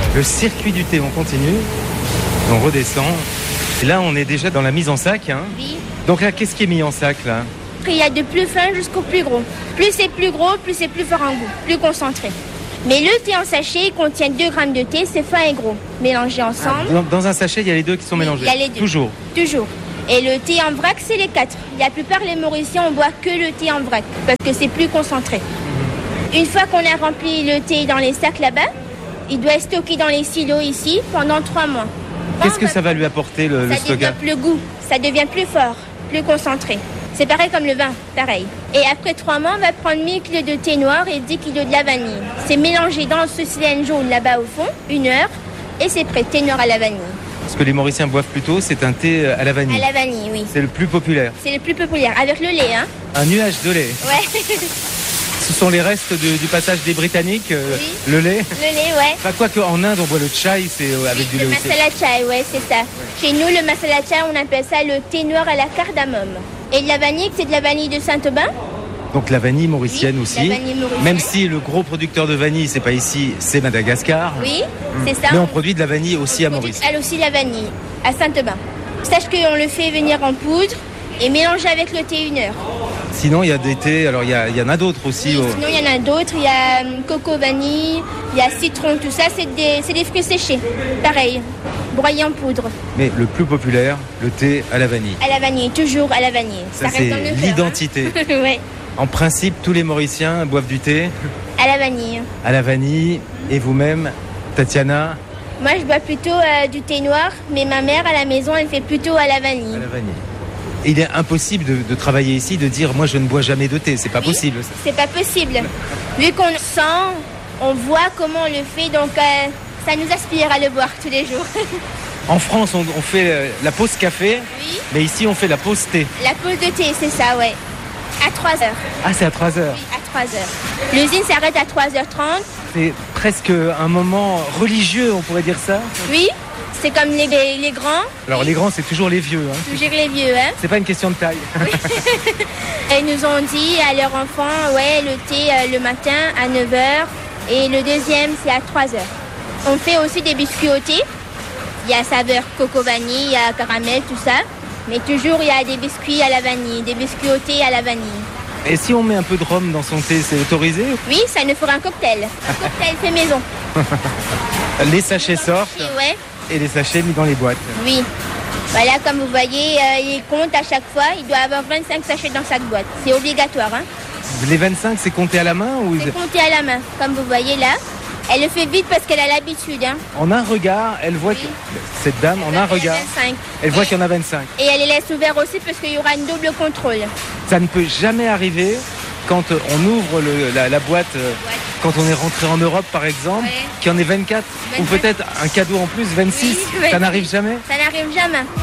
Le circuit du thé, on continue. On redescend. Et là, on est déjà dans la mise en sac. Hein. Oui. Donc là, qu'est-ce qui est mis en sac là? Il y a de plus fin jusqu'au plus gros. Plus c'est plus gros, plus c'est plus fort en goût, plus concentré. Mais le thé en sachet, il contient 2 grammes de thé, c'est fin et gros. Mélangés ensemble. Dans un sachet, il y a les deux qui sont mélangés. Il y a les deux. Toujours. Toujours. Et le thé en vrac, c'est les 4. La plupart des Mauriciens, on boit que le thé en vrac, parce que c'est plus concentré. Une fois qu'on a rempli le thé dans les sacs là-bas, il doit être stocké dans les silos ici pendant 3 mois. Qu'est-ce que ça va lui apporter le Ça stockage? développe le goût, ça devient plus fort, plus concentré. C'est pareil comme le vin, pareil. Et après 3 mois, on va prendre 1000 kg de thé noir et 10 kg de la vanille. C'est mélangé dans ce cylindre jaune là-bas au fond, 1 heure, et c'est prêt, thé noir à la vanille. Ce que les Mauriciens boivent plutôt, c'est un thé à la vanille. À la vanille, oui. C'est le plus populaire. C'est le plus populaire, avec le lait, hein. Un nuage de lait. Ouais. Ce sont les restes du passage des Britanniques, Oui. le lait. Le lait, ouais. Enfin, quoi qu'en Inde, on boit le chai, c'est avec du lait Le aussi. masala chai, ouais, c'est ça. Chez nous, le masala chai, on appelle ça le thé noir à la cardamome. Et de la vanille, c'est de la vanille de Saint-Aubin. Donc la vanille mauricienne Oui, aussi. la vanille mauricienne. Même si le gros producteur de vanille, c'est pas ici, c'est Madagascar. Oui, c'est ça. Mais on produit de la vanille aussi à Maurice. Elle aussi la vanille, à Saint-Aubin. Sache qu'on le fait venir en poudre et mélanger avec le thé 1 heure. Sinon, il y a des thés, alors il y en a d'autres aussi. Oui, sinon, il y en a d'autres. Il y a coco vanille, il y a citron, tout ça, c'est des fruits séchés. Pareil, broyés en poudre. Mais le plus populaire, le thé à la vanille. À la vanille, toujours à la vanille. Ça, reste c'est dans le cœur, l'identité. hein. Ouais, En principe, tous les Mauriciens boivent du thé à la vanille. à la vanille. Et vous-même, Tatiana, Moi, je bois plutôt du thé noir, mais ma mère, à la maison, elle fait plutôt à la vanille. à la vanille. Et il est impossible de travailler ici, de dire moi je ne bois jamais de thé. C'est pas Oui, possible. Ça. C'est pas possible. Vu qu'on sent, on voit comment on le fait, donc ça nous aspire à le boire tous les jours. En France, on fait la pause café, Oui, mais ici on fait la pause thé. la pause de thé, c'est ça, ouais. À 3 heures. Ah, c'est à 3 heures. Oui, à 3 heures. L'usine s'arrête à 3h30. C'est presque un moment religieux, on pourrait dire ça. Oui, c'est comme les grands, Alors les grands, c'est toujours les vieux. Hein. toujours les vieux, hein. C'est pas une question de taille. Ils nous ont dit à leurs enfants, ouais, le thé le matin à 9h et le deuxième, c'est à 3h. On fait aussi des biscuits au thé. Il y a saveur coco vanille, il y a caramel, tout ça. Mais toujours, il y a des biscuits à la vanille, des biscuits au thé à la vanille. Et si on met un peu de rhum dans son thé, c'est autorisé? Oui, ça nous fera un cocktail. Un cocktail fait maison. Les sachets sortent Et ouais, et les sachets mis dans les boîtes. oui. Voilà, comme vous voyez, il compte à chaque fois. Il doit avoir 25 sachets dans chaque boîte. C'est obligatoire, hein. Les 25, c'est compté à la main ou C'est compté à la main, comme vous voyez là. Elle le fait vite parce qu'elle a l'habitude, hein. en un regard, elle voit que cette dame, en un Il y a regard, 25. elle voit qu'il y en a 25. Et elle les laisse ouverts aussi parce qu'il y aura une double contrôle. Ça ne peut jamais arriver quand on ouvre la boîte, quand on est rentré en Europe par exemple, Ouais. qu'il y en ait 24, ou 24. peut-être un cadeau en plus, 26, Oui, ça n'arrive jamais. Ça n'arrive jamais.